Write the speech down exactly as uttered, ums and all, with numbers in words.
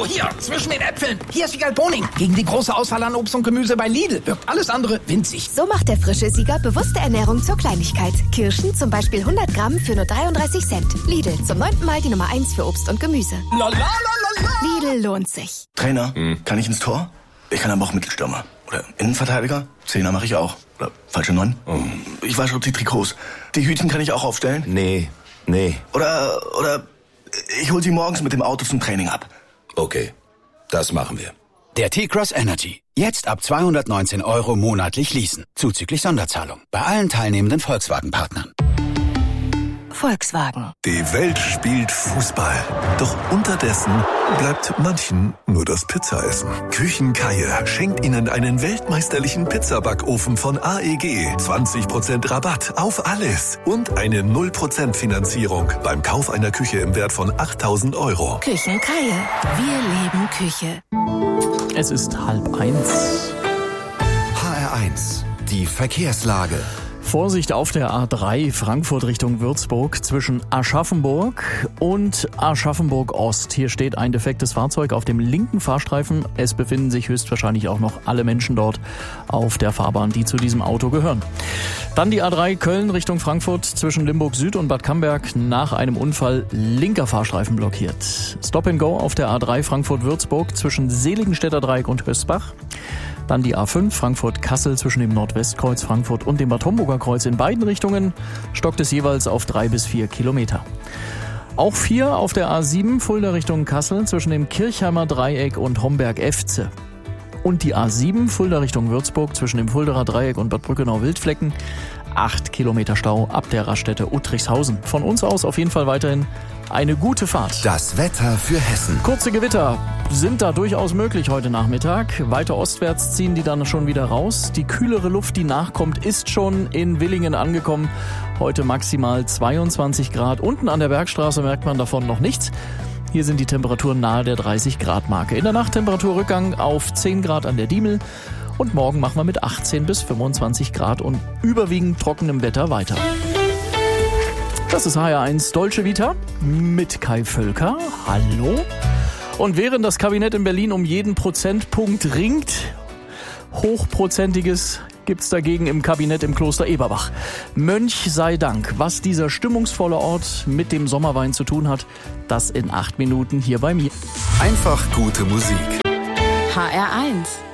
Oh, hier, zwischen den Äpfeln. Hier ist Siegal Boning. Gegen die große Auswahl an Obst und Gemüse bei Lidl wirkt alles andere winzig. So macht der frische Sieger bewusste Ernährung zur Kleinigkeit. Kirschen zum Beispiel hundert Gramm für nur dreiunddreißig Cent. Lidl, zum neunten Mal die Nummer eins für Obst und Gemüse. La, la, la, la, la. Lidl lohnt sich. Trainer, hm. kann ich ins Tor? Ich kann aber auch Mittelstürmer. Oder Innenverteidiger? Zehner mache ich auch. Oder falsche Neun? Oh. Ich wasche die Trikots. Die Hütchen kann ich auch aufstellen? Nee, nee. Oder, oder ich hol sie morgens mit dem Auto zum Training ab. Okay, das machen wir. Der T-Cross Energy. Jetzt ab zweihundertneunzehn Euro monatlich leasen. Zuzüglich Sonderzahlung. Bei allen teilnehmenden Volkswagen-Partnern. Volkswagen. Die Welt spielt Fußball. Doch unterdessen bleibt manchen nur das Pizzaessen. Küchenkaie schenkt Ihnen einen weltmeisterlichen Pizzabackofen von A E G. zwanzig Prozent Rabatt auf alles. Und eine null Prozent Finanzierung beim Kauf einer Küche im Wert von achttausend Euro. Küchenkaie. Wir leben Küche. Es ist halb eins. H R eins. Die Verkehrslage. Vorsicht auf der A drei Frankfurt Richtung Würzburg zwischen Aschaffenburg und Aschaffenburg Ost. Hier steht ein defektes Fahrzeug auf dem linken Fahrstreifen. Es befinden sich höchstwahrscheinlich auch noch alle Menschen dort auf der Fahrbahn, die zu diesem Auto gehören. Dann die A drei Köln Richtung Frankfurt zwischen Limburg Süd und Bad Camberg nach einem Unfall linker Fahrstreifen blockiert. Stop and Go auf der A drei Frankfurt-Würzburg zwischen Seligenstädter Dreieck und Hösbach. Dann die A fünf Frankfurt-Kassel zwischen dem Nordwestkreuz Frankfurt und dem Bad Homburger Kreuz in beiden Richtungen stockt es jeweils auf drei bis vier Kilometer. Auch vier auf der A sieben Fulda Richtung Kassel zwischen dem Kirchheimer Dreieck und Homberg-Efze. Und die A sieben Fulda Richtung Würzburg zwischen dem Fulderer Dreieck und Bad Brückenau-Wildflecken. Acht Kilometer Stau ab der Raststätte Uttrichshausen. Von uns aus auf jeden Fall weiterhin eine gute Fahrt. Das Wetter für Hessen. Kurze Gewitter sind da durchaus möglich heute Nachmittag. Weiter ostwärts ziehen die dann schon wieder raus. Die kühlere Luft, die nachkommt, ist schon in Willingen angekommen. Heute maximal zweiundzwanzig Grad. Unten an der Bergstraße merkt man davon noch nichts. Hier sind die Temperaturen nahe der dreißig Grad Marke. In der Nacht Temperaturrückgang auf zehn Grad an der Diemel. Und morgen machen wir mit achtzehn bis fünfundzwanzig Grad und überwiegend trockenem Wetter weiter. Das ist H R eins Dolce Vita mit Kai Völker. Hallo. Und während das Kabinett in Berlin um jeden Prozentpunkt ringt, Hochprozentiges gibt's dagegen im Kabinett im Kloster Eberbach. Mönch sei Dank, was dieser stimmungsvolle Ort mit dem Sommerwein zu tun hat, das in acht Minuten hier bei mir. Einfach gute Musik. H R eins.